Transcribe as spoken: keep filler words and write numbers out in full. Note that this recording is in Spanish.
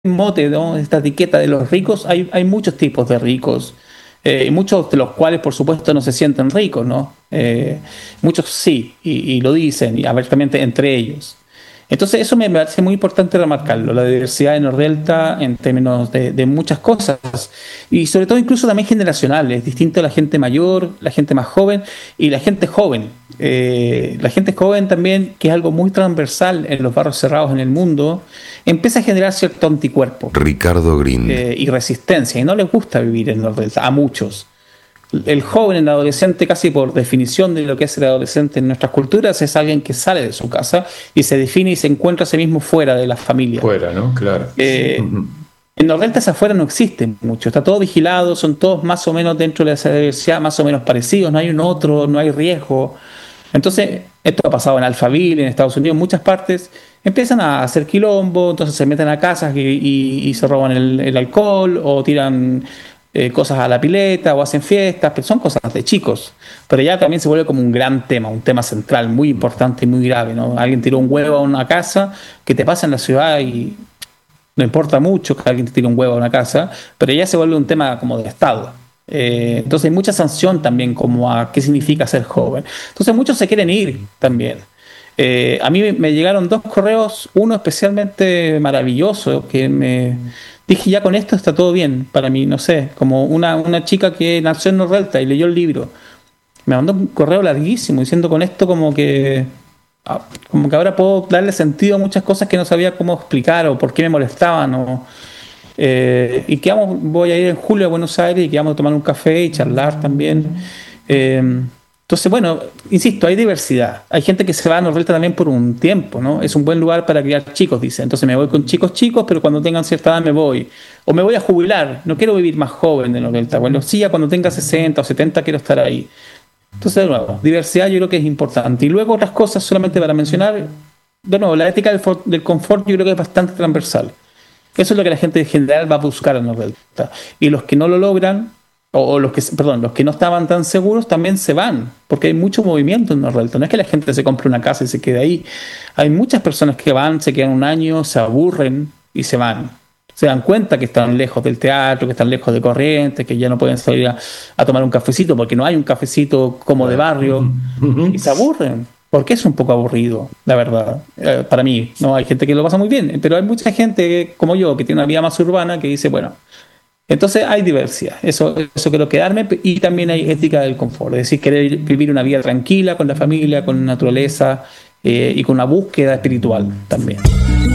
mote, ¿no? Esta etiqueta de los ricos, hay, hay muchos tipos de ricos, eh, y muchos de los cuales, por supuesto, no se sienten ricos, ¿no? Eh, muchos sí, y, y lo dicen, y abiertamente entre ellos. Entonces, eso me parece muy importante remarcarlo, la diversidad en Nordelta en términos de, de muchas cosas, y sobre todo incluso también generacional, es distinto a la gente mayor, la gente más joven y la gente joven. Eh, la gente joven también, que es algo muy transversal en los barrios cerrados en el mundo, empieza a generar cierto anticuerpo Ricardo Green. eh, y resistencia, y no les gusta vivir en Nordelta, a muchos. El joven, el adolescente, casi por definición de lo que es el adolescente en nuestras culturas, es alguien que sale de su casa y se define y se encuentra a sí mismo fuera de la familia. Fuera, ¿no? Claro. Eh, Ujú. en Nordelta esa afuera no existe mucho, está todo vigilado, son todos más o menos dentro de esa diversidad, más o menos parecidos, no hay un otro, no hay riesgo. Entonces, esto ha pasado en Alphaville, en Estados Unidos, en muchas partes, empiezan a hacer quilombo, entonces se meten a casas y, y- y se roban el, el alcohol o tiran eh, cosas a la pileta o hacen fiestas, pero son cosas de chicos. Pero ya también se vuelve como un gran tema, un tema central, muy importante y muy grave, ¿no? Alguien tiró un huevo a una casa, que te pasa en la ciudad y no importa mucho que alguien te tire un huevo a una casa, pero ya se vuelve un tema como de Estado. Eh, entonces hay mucha sanción también como a qué significa ser joven. Entonces muchos se quieren ir también. Eh, a mí me, me llegaron dos correos, uno especialmente maravilloso, que me dije ya con esto está todo bien para mí, no sé, como una, una chica que nació en Norrelta y leyó el libro. Me mandó un correo larguísimo diciendo con esto como que ah, como que ahora puedo darle sentido a muchas cosas que no sabía cómo explicar o por qué me molestaban o, eh, y que vamos, voy a ir en julio a Buenos Aires y que vamos a tomar un café y charlar también. Eh, entonces, bueno, insisto, hay diversidad. Hay gente que se va a Nordelta también por un tiempo, ¿no? Es un buen lugar para criar chicos, dice. Entonces me voy con chicos chicos, pero cuando tengan cierta edad me voy. O me voy a jubilar. No quiero vivir más joven de Nordelta. Bueno, sí, ya cuando tenga sesenta o setenta quiero estar ahí. Entonces, de nuevo, diversidad yo creo que es importante. Y luego otras cosas, solamente para mencionar, de nuevo, la ética del, for- del confort yo creo que es bastante transversal. Eso es lo que la gente en general va a buscar en Nordelta. Y los que no lo logran, o, o los que, perdón, los que no estaban tan seguros también se van, porque hay mucho movimiento en Nordelta. No es que la gente se compre una casa y se quede ahí. Hay muchas personas que van, se quedan un año, se aburren y se van. Se dan cuenta que están lejos del teatro, que están lejos de Corrientes, que ya no pueden salir a, a tomar un cafecito porque no hay un cafecito como de barrio y se aburren. Porque es un poco aburrido, la verdad, eh, para mí. No hay gente que lo pasa muy bien, pero hay mucha gente como yo que tiene una vida más urbana que dice, bueno, entonces hay diversidad. Eso, eso quiero quedarme y también hay ética del confort, es decir, querer vivir una vida tranquila con la familia, con la naturaleza eh, y con una búsqueda espiritual también.